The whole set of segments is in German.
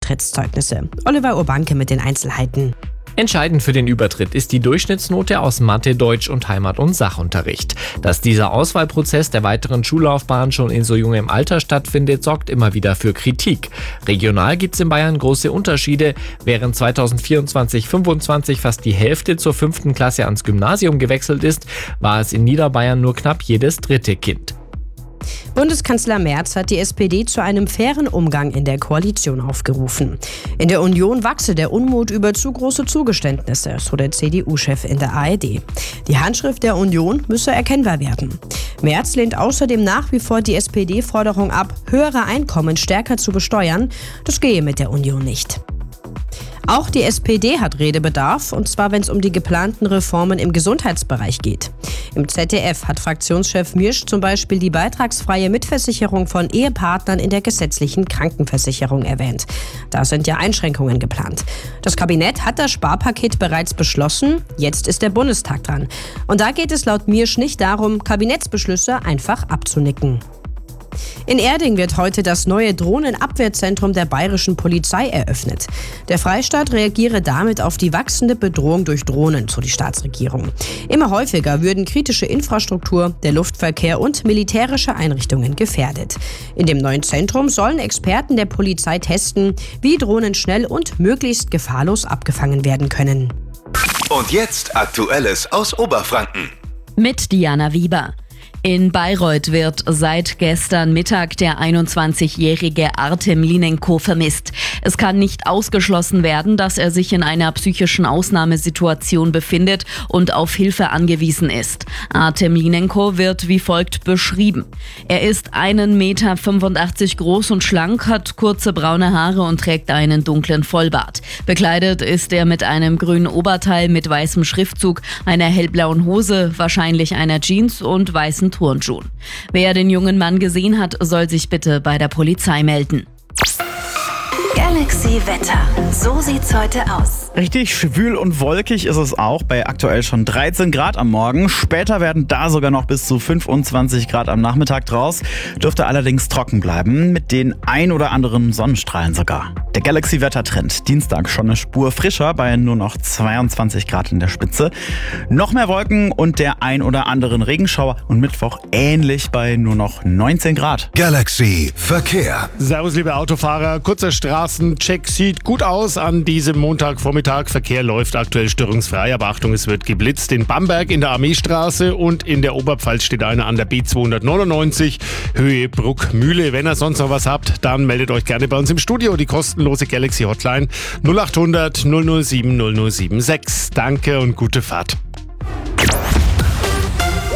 Übertrittszeugnisse. Oliver Urbanke mit den Einzelheiten. Entscheidend für den Übertritt ist die Durchschnittsnote aus Mathe, Deutsch und Heimat- und Sachunterricht. Dass dieser Auswahlprozess der weiteren Schullaufbahn schon in so jungem Alter stattfindet, sorgt immer wieder für Kritik. Regional gibt es in Bayern große Unterschiede. Während 2024/25 fast die Hälfte zur 5. Klasse ans Gymnasium gewechselt ist, war es in Niederbayern nur knapp jedes dritte Kind. Bundeskanzler Merz hat die SPD zu einem fairen Umgang in der Koalition aufgerufen. In der Union wachse der Unmut über zu große Zugeständnisse, so der CDU-Chef in der ARD. Die Handschrift der Union müsse erkennbar werden. Merz lehnt außerdem nach wie vor die SPD-Forderung ab, höhere Einkommen stärker zu besteuern. Das gehe mit der Union nicht. Auch die SPD hat Redebedarf, und zwar wenn es um die geplanten Reformen im Gesundheitsbereich geht. Im ZDF hat Fraktionschef Miersch zum Beispiel die beitragsfreie Mitversicherung von Ehepartnern in der gesetzlichen Krankenversicherung erwähnt. Da sind ja Einschränkungen geplant. Das Kabinett hat das Sparpaket bereits beschlossen, jetzt ist der Bundestag dran. Und da geht es laut Miersch nicht darum, Kabinettsbeschlüsse einfach abzunicken. In Erding wird heute das neue Drohnenabwehrzentrum der bayerischen Polizei eröffnet. Der Freistaat reagiere damit auf die wachsende Bedrohung durch Drohnen, so die Staatsregierung. Immer häufiger würden kritische Infrastruktur, der Luftverkehr und militärische Einrichtungen gefährdet. In dem neuen Zentrum sollen Experten der Polizei testen, wie Drohnen schnell und möglichst gefahrlos abgefangen werden können. Und jetzt Aktuelles aus Oberfranken. Mit Diana Wieber. In Bayreuth wird seit gestern Mittag der 21-jährige Artem Linenko vermisst. Es kann nicht ausgeschlossen werden, dass er sich in einer psychischen Ausnahmesituation befindet und auf Hilfe angewiesen ist. Artem Linenko wird wie folgt beschrieben. Er ist 1,85 Meter groß und schlank, hat kurze braune Haare und trägt einen dunklen Vollbart. Bekleidet ist er mit einem grünen Oberteil mit weißem Schriftzug, einer hellblauen Hose, wahrscheinlich einer Jeans und weißen Turnschuhen. Wer den jungen Mann gesehen hat, soll sich bitte bei der Polizei melden. Galaxy Wetter. So sieht's heute aus. Richtig schwül und wolkig ist es auch, bei aktuell schon 13 Grad am Morgen. Später werden da sogar noch bis zu 25 Grad am Nachmittag draus. Dürfte allerdings trocken bleiben, mit den ein oder anderen Sonnenstrahlen sogar. Der Galaxy-Wettertrend. Dienstag schon eine Spur frischer, bei nur noch 22 Grad in der Spitze. Noch mehr Wolken und der ein oder anderen Regenschauer. Und Mittwoch ähnlich bei nur noch 19 Grad. Galaxy Verkehr. Servus, liebe Autofahrer. Kurzer Straßencheck sieht gut aus an diesem Montagvormittag. Verkehr läuft aktuell störungsfrei, aber Achtung, es wird geblitzt. In Bamberg in der Armeestraße und in der Oberpfalz steht einer an der B299, Höhe Bruckmühle. Wenn ihr sonst noch was habt, dann meldet euch gerne bei uns im Studio. Die kostenlose Galaxy Hotline 0800 007 076. Danke und gute Fahrt.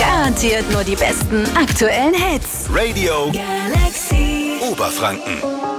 Garantiert nur die besten aktuellen Hits. Radio Galaxy Oberfranken.